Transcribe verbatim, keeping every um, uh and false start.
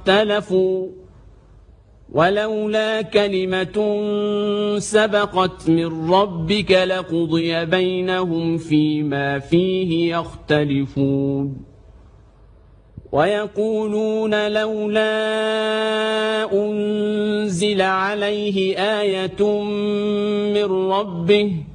اختلفوا ولولا كلمة سبقت من ربك لقضي بينهم فيما فيه يختلفون ويقولون لولا أنزل عليه آية من ربه